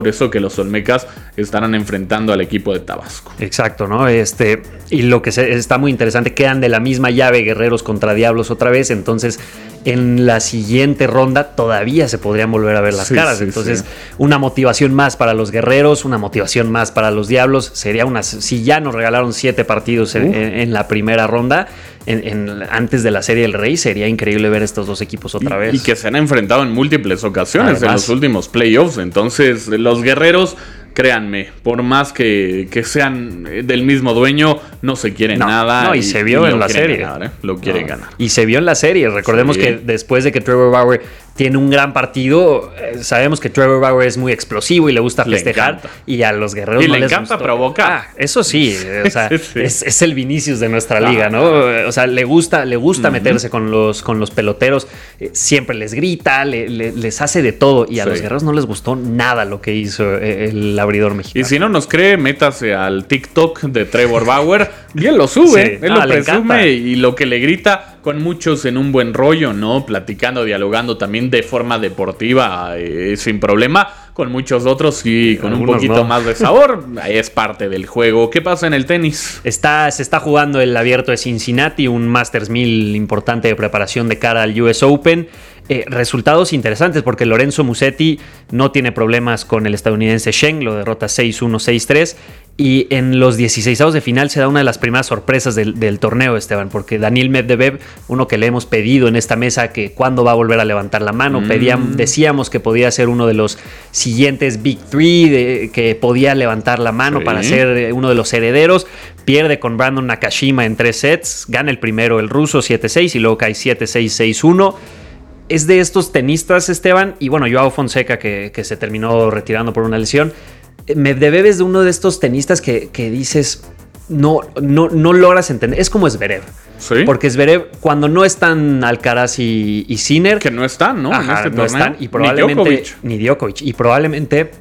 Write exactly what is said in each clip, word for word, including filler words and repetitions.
Por eso que los Olmecas estarán enfrentando al equipo de Tabasco. Exacto, ¿no? Este, y lo que se, está muy interesante, quedan de la misma llave Guerreros contra Diablos otra vez, entonces en la siguiente ronda todavía se podrían volver a ver las sí, caras. Sí, entonces, sí. Una motivación más para los Guerreros, una motivación más para los Diablos. Sería una. Si ya nos regalaron siete partidos en, en, en la primera ronda, en, en, antes de la Serie del Rey, sería increíble ver estos dos equipos otra y, vez. Y que se han enfrentado en múltiples ocasiones. Además, en los últimos playoffs. Entonces, los Guerreros, créanme, por más que, que sean del mismo dueño, no se quieren no, nada. No, y, y se vio y en la serie. Ganar, ¿eh? Lo quieren no. ganar. Y se vio en la serie. Recordemos sí. que después de que Trevor Bauer tiene un gran partido, eh, sabemos que Trevor Bauer es muy explosivo y le gusta festejar. Le y a los Guerreros y no le les encanta gustó. provocar. Ah, eso sí. O sea, sí. Es, es el Vinicius de nuestra ah, liga, ¿no? O sea, le gusta, le gusta uh-huh. meterse con los, con los peloteros. Eh, siempre les grita, le, le, les hace de todo. Y a sí. los Guerreros no les gustó nada lo que hizo el abridor mexicano. Y si no nos cree, métase al TikTok de Trevor Bauer. Y él lo sube, sí. él no, lo presume y lo que le grita, con muchos en un buen rollo, ¿no? Platicando, dialogando también de forma deportiva, eh, sin problema. Con muchos otros sí, con Algunos un poquito no. más de sabor. Es parte del juego. ¿Qué pasa en el tenis? Está, se está jugando el Abierto de Cincinnati, un Masters mil importante de preparación de cara al U S Open. Eh, resultados interesantes porque Lorenzo Musetti no tiene problemas con el estadounidense Shen, lo derrota seis uno, seis tres. Y en los dieciseisavos de final se da una de las primeras sorpresas del, del torneo, Esteban, porque Daniil Medvedev, uno que le hemos pedido en esta mesa que cuándo va a volver a levantar la mano, mm. Pedíamos, decíamos que podía ser uno de los siguientes Big Three, de, que podía levantar la mano sí. para ser uno de los herederos, pierde con Brandon Nakashima en tres sets, gana el primero el ruso siete seis y luego cae siete seis, seis uno. Es de estos tenistas, Esteban, y bueno, Joao Fonseca que, que se terminó retirando por una lesión. Medvedev es de uno de estos tenistas que, que dices, no, no, no logras entender. Es como Zverev. ¿Sí? Porque Zverev, cuando no están Alcaraz y, y Sinner. Que no están, ¿no? Ajá, en este no torneo. Están, y probablemente, ni Djokovic. Ni Djokovic. Y probablemente.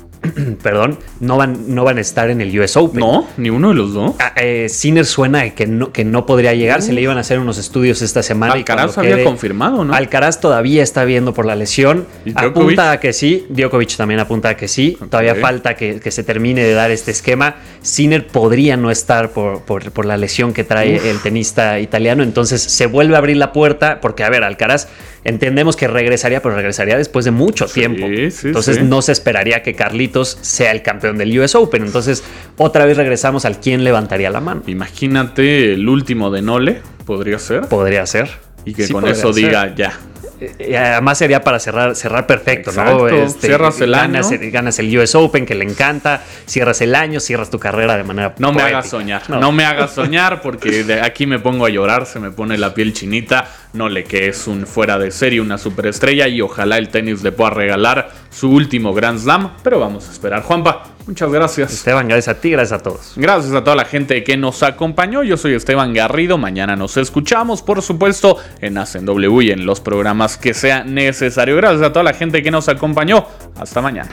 Perdón, no van, no van a estar en el U S Open. No, ni uno de los dos. Ah, eh, Sinner suena que no, que no podría llegar. Uh. Se le iban a hacer unos estudios esta semana. Alcaraz había quede, confirmado, ¿no? Alcaraz todavía está viendo por la lesión. Apunta a que sí. Djokovic también apunta a que sí. Okay. Todavía falta que, que se termine de dar este esquema. Sinner podría no estar por, por, por la lesión que trae Uf. el tenista italiano. Entonces se vuelve a abrir la puerta. Porque, a ver, Alcaraz entendemos que regresaría, pero regresaría después de mucho sí, tiempo. Sí, Entonces sí. no se esperaría que Carlitos sea el campeón del U S Open. Entonces otra vez regresamos al quién levantaría la mano. Imagínate el último de Nole, podría ser. Podría ser. Y que sí con eso ser. diga ya. Y además sería para cerrar, cerrar perfecto, Exacto. ¿no? Este, cierras el ganas, año. Ganas el U S Open, que le encanta. Cierras el año, cierras tu carrera de manera No poética. me hagas soñar. No. no me hagas soñar porque de aquí me pongo a llorar, se me pone la piel chinita. Nole, que es un fuera de serie, una superestrella, y ojalá el tenis le pueda regalar su último Grand Slam. Pero vamos a esperar. Juanpa, muchas gracias. Esteban, gracias a ti, gracias a todos. Gracias a toda la gente que nos acompañó. Yo soy Esteban Garrido. Mañana nos escuchamos, por supuesto, en Hacen W y en los programas que sea necesario. Gracias a toda la gente que nos acompañó. Hasta mañana.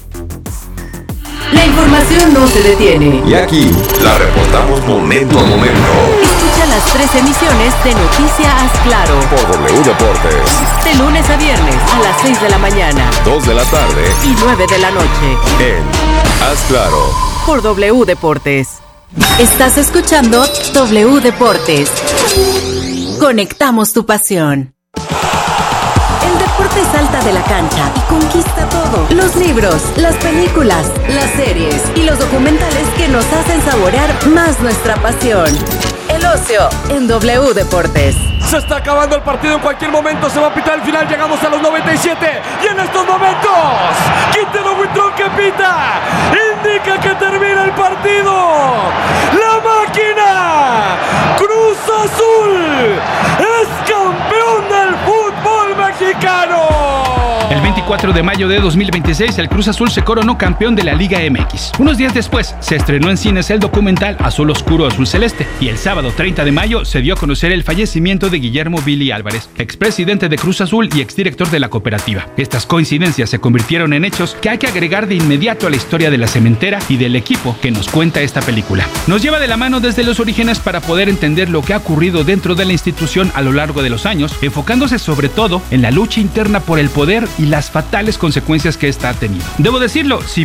La información no se detiene. Y aquí la reportamos momento a momento. Escucha las tres emisiones de Noticias Haz Claro por W Deportes. De lunes a viernes a las seis de la mañana, dos de la tarde y nueve de la noche. En Haz Claro por W Deportes. Estás escuchando W Deportes. Conectamos tu pasión. El deporte salta de la cancha y conquista todo. Los libros, las películas, las series y los documentales que nos hacen saborear más nuestra pasión. El ocio en W Deportes. Se está acabando el partido, en cualquier momento se va a pitar el final. Llegamos a los noventa y siete y en estos momentos Quintero Buitrón que pita indica que termina el partido. La máquina Cruz Azul es campeón del fútbol mexicano. El veinticuatro de mayo de dos mil veintiséis, el Cruz Azul se coronó campeón de la Liga M X. Unos días después, se estrenó en cines el documental Azul Oscuro, Azul Celeste. Y el sábado treinta de mayo se dio a conocer el fallecimiento de Guillermo Billy Álvarez, expresidente de Cruz Azul y exdirector de la cooperativa. Estas coincidencias se convirtieron en hechos que hay que agregar de inmediato a la historia de la cementera y del equipo que nos cuenta esta película. Nos lleva de la mano desde los orígenes para poder entender lo que ha ocurrido dentro de la institución a lo largo de los años, enfocándose sobre todo en la lucha interna por el poder y las fatales consecuencias que esta ha tenido. Debo decirlo, si